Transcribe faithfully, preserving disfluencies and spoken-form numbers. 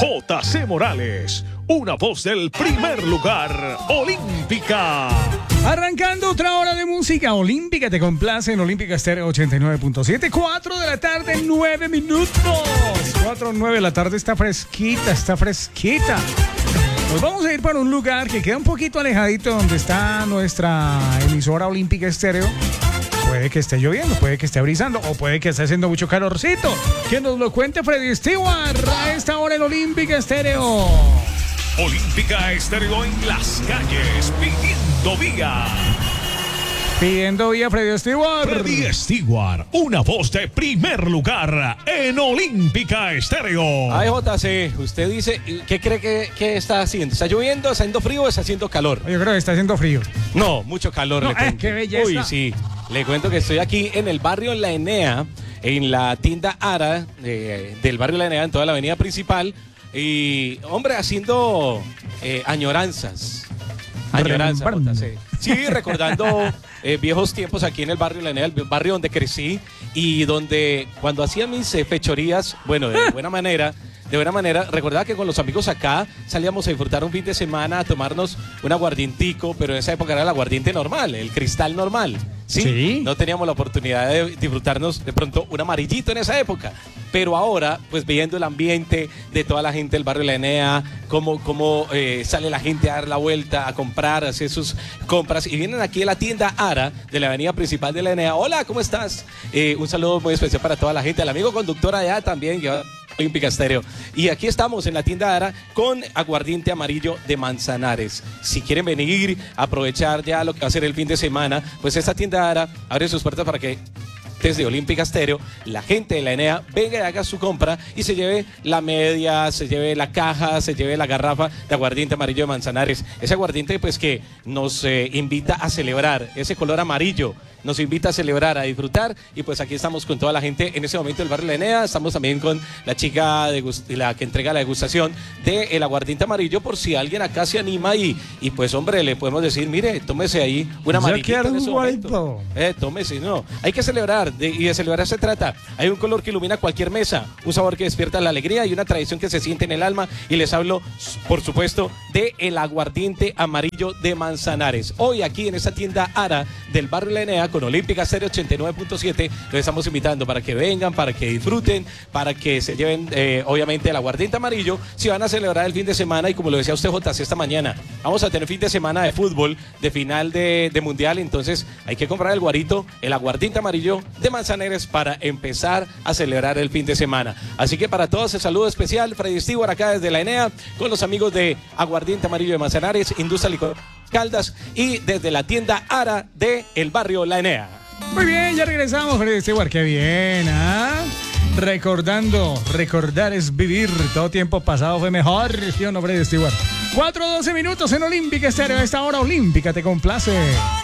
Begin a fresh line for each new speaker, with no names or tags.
J C Morales, una voz del primer lugar, Olímpica.
Arrancando otra hora de música olímpica, te complace en Olímpica Estéreo ochenta y nueve punto siete, cuatro de la tarde, nueve minutos. cuatro nueve de la tarde, está fresquita, está fresquita. Nos vamos a ir para un lugar que queda un poquito alejadito donde está nuestra emisora Olímpica Estéreo. Puede que esté lloviendo, puede que esté brisando o puede que esté haciendo mucho calorcito. Que nos lo cuente Freddy Stewart a esta hora en Olímpica Estéreo.
Olímpica Estéreo en las calles, pidiendo vía.
Pidiendo vía Freddy Stewart.
Freddy Stewart, una voz de primer lugar en Olímpica Estéreo.
Ay, J C, usted dice, ¿qué cree que, que está haciendo? ¿Está lloviendo, está haciendo frío o está haciendo calor?
Yo creo que está haciendo frío.
No, mucho calor.
No,
le cuento.
eh, qué belleza.
Uy, sí. Le cuento que estoy aquí en el barrio La Enea, en la tienda Ara eh, del barrio La Enea, en toda la avenida principal. Y, hombre, haciendo eh, añoranzas. Añoranzas, J C. Sí, recordando eh, viejos tiempos aquí en el barrio La Enea, el barrio donde crecí y donde cuando hacía mis eh, fechorías, bueno, de buena manera, de buena manera, recordaba que con los amigos acá salíamos a disfrutar un fin de semana, a tomarnos un aguardientico, pero en esa época era el aguardiente normal, el cristal normal. ¿Sí?
Sí.
No teníamos la oportunidad de disfrutarnos de pronto un amarillito en esa época. Pero ahora, pues viendo el ambiente de toda la gente del barrio La Enea, cómo, cómo eh, sale la gente a dar la vuelta, a comprar, a hacer sus compras. Y vienen aquí a la tienda Ara de la avenida principal de La Enea. Hola, ¿cómo estás? Eh, un saludo muy especial para toda la gente. Al amigo conductor allá también, que va Olímpica Estéreo. Y aquí estamos en la tienda Ara con aguardiente amarillo de Manzanares. Si quieren venir, aprovechar ya lo que va a ser el fin de semana, pues esta tienda Ara abre sus puertas para que desde Olímpica Estéreo la gente de La Enea venga y haga su compra y se lleve la media, se lleve la caja, se lleve la garrafa de aguardiente amarillo de Manzanares. Ese aguardiente pues que nos eh, invita a celebrar, ese color amarillo nos invita a celebrar, a disfrutar, y pues aquí estamos con toda la gente en ese momento del barrio La Enea. Estamos también con la chica de la que entrega la degustación del aguardiente amarillo, por si alguien acá se anima y, y pues hombre, le podemos decir, mire, tómese ahí una amarillita en ese momento. Eh, tómese, no, hay que celebrar, de, y de celebrar se trata. Hay un color que ilumina cualquier mesa, un sabor que despierta la alegría y una tradición que se siente en el alma, y les hablo, por supuesto, de el aguardiente amarillo de Manzanares. Hoy aquí en esta tienda Ara del barrio La Enea, con Olímpica Estéreo ochenta y nueve punto siete, los estamos invitando para que vengan, para que disfruten, para que se lleven, eh, obviamente, el aguardiente amarillo, si van a celebrar el fin de semana. Y como lo decía usted, J C, esta mañana, vamos a tener fin de semana de fútbol, de final de, de mundial, entonces hay que comprar el guarito, el aguardiente amarillo de Manzanares, para empezar a celebrar el fin de semana. Así que para todos, el saludo especial, Freddy Stewart acá desde La Enea, con los amigos de aguardiente amarillo de Manzanares, Industria Licor Caldas, y desde la tienda Ara de el barrio La Enea.
Muy bien, ya regresamos, Freddy Stewart. Qué bien, ¿ah? Recordando, recordar es vivir. Todo tiempo pasado fue mejor, ¿sí o no, Freddy Stewart? cuatro doce minutos en Olímpica Estéreo. A esta hora Olímpica te complace.